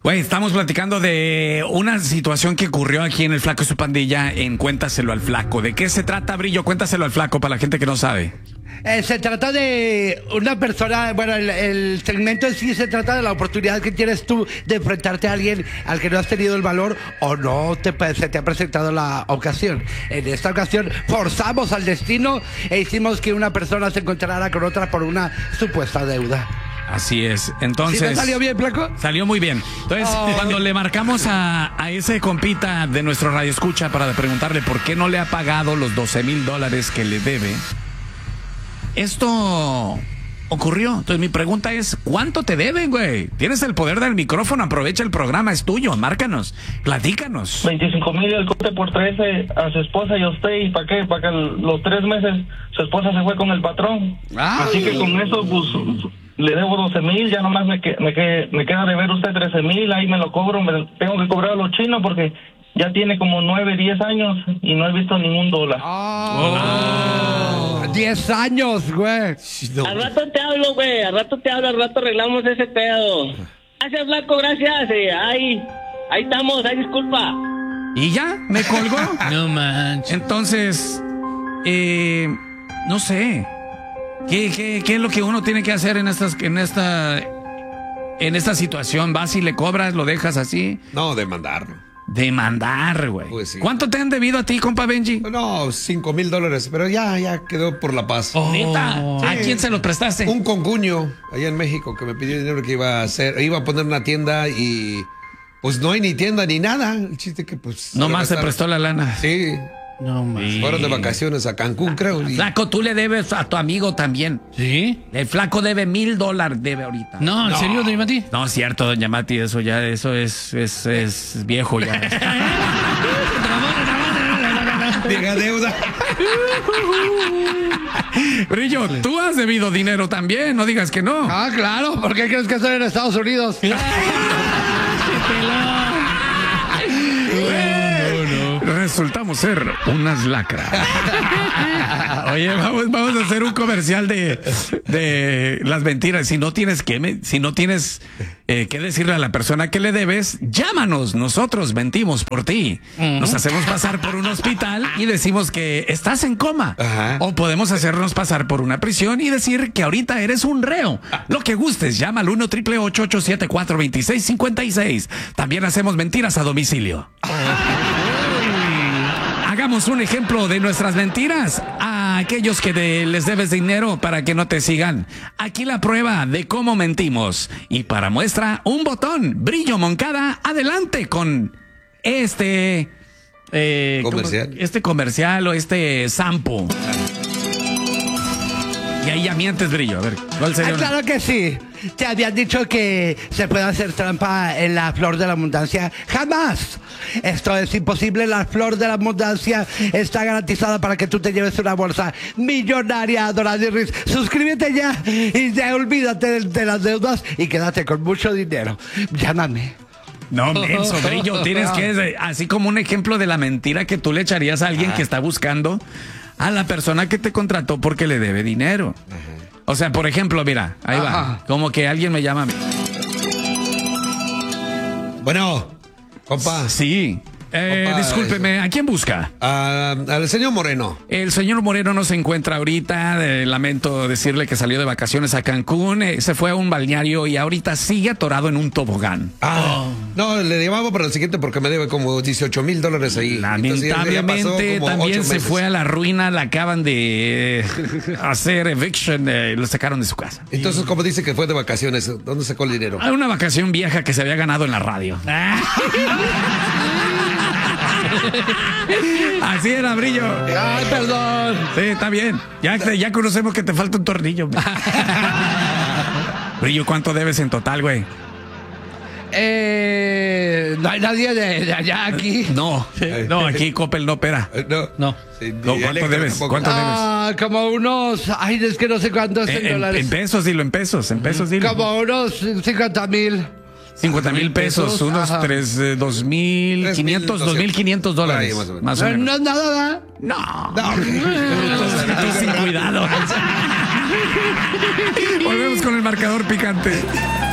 Güey, estamos platicando de una situación que ocurrió aquí en El Flaco y su pandilla en Cuéntaselo al Flaco. ¿De qué se trata, Brillo? Cuéntaselo al Flaco para la gente que no sabe. Se trata de una persona, bueno, el segmento en sí se trata de la oportunidad que tienes tú de enfrentarte a alguien al que no has tenido el valor o no se te ha presentado la ocasión. En esta ocasión forzamos al destino e hicimos que una persona se encontrara con otra por una supuesta deuda. Así es, entonces... ¿Sí me salió bien, Flaco? Salió muy bien. Entonces, cuando le marcamos a ese compita de nuestro radio escucha para preguntarle por qué no le ha pagado los $12,000 que le debe, esto ocurrió. Entonces mi pregunta es, ¿cuánto te deben, güey? Tienes el poder del micrófono, aprovecha el programa, es tuyo, márcanos, platícanos. 25,000 el corte por 13 a su esposa y a usted. ¿Y para qué? Para que los 3 meses su esposa se fue con el patrón. Así que con eso, pues, le debo 12,000, ya nomás me queda de ver usted 13,000, ahí me lo cobro, tengo que cobrar a los chinos porque ya tiene como 9, 10 años y no he visto ningún dólar. 10 años, güey. No. Al rato te hablo, güey, al rato arreglamos ese pedo. Gracias, Flaco, gracias. Ahí estamos, disculpa. ¿Y ya? ¿Me colgó? No manches. Entonces, no sé. ¿Qué es lo que uno tiene que hacer en esta situación? ¿Vas y le cobras, lo dejas así? No, demandarlo. Demandar, güey. Pues sí. ¿Cuánto te han debido a ti, compa Benji? No, $5,000, pero ya quedó por la paz. ¿Neta? Sí. ¿A quién se lo prestaste? Un concuño allá en México que me pidió dinero que iba a poner una tienda y pues no hay ni tienda ni nada. El chiste que pues... Nomás se prestó la lana. Sí. No manches. Fueron de vacaciones a Cancún, creo. Flaco, tú le debes a tu amigo también. ¿Sí? El Flaco debe $1,000, debe ahorita. No, ¿en serio, doña Mati? No, es cierto, doña Mati, eso es viejo ya. Vieja deuda. Brillo, tú has debido dinero también, no digas que no. Ah, claro, ¿por qué crees que estoy en Estados Unidos? Resultamos ser unas lacras. Oye, vamos a hacer un comercial de las mentiras. Si no tienes que decirle a la persona que le debes, llámanos. Nosotros mentimos por ti. Nos hacemos pasar por un hospital y decimos que estás en coma. Ajá. O podemos hacernos pasar por una prisión y decir que ahorita eres un reo. Lo que gustes, llama al 1-888-874-2656. También hacemos mentiras a domicilio. Hagamos un ejemplo de nuestras mentiras a aquellos que les debes dinero para que no te sigan. Aquí la prueba de cómo mentimos. Y para muestra, un botón. Brillo Moncada, adelante con este comercial o este sampo. Y ahí ya mientes, Brillo. A ver, ¿cuál sería? Claro que sí. Te habían dicho que se puede hacer trampa en la flor de la abundancia. ¡Jamás! Esto es imposible. La flor de la abundancia está garantizada para que tú te lleves una bolsa millonaria, Doradis. Suscríbete ya y ya olvídate de las deudas y quédate con mucho dinero. Llámame. No, menso, Brillo. Tienes que, así como un ejemplo de la mentira que tú le echarías a alguien que está buscando a la persona que te contrató porque le debe dinero. O sea, por ejemplo, mira, ahí va. Como que alguien me llama a mí. Bueno, compa. Sí. Discúlpeme, ¿a quién busca? Al señor Moreno. El señor Moreno no se encuentra ahorita. Lamento decirle que salió de vacaciones a Cancún. Se fue a un balneario y ahorita sigue atorado en un tobogán. No, le llamaba para el siguiente porque me debe como $18,000 ahí. Lamentablemente también se fue a la ruina. La acaban de hacer eviction. Lo sacaron de su casa. Entonces, ¿cómo dice que fue de vacaciones? ¿Dónde sacó el dinero? A una vacación vieja que se había ganado en la radio. Así era, Brillo. Ay, perdón. Sí, está bien. Ya conocemos que te falta un tornillo. Brillo, ¿cuánto debes en total, güey? No hay nadie de allá aquí. No, aquí Coppel no opera. No. ¿Cuánto debes? ¿Cuánto debes? Como unos... Ay, es que no sé cuántos en dólares. En pesos, dilo, en pesos. Dilo. Como unos 50,000. 50,000 pesos, unos $2,500, $2,500. Más o menos. No es nada, ¿verdad? No. Sin cuidado. Volvemos con el marcador picante.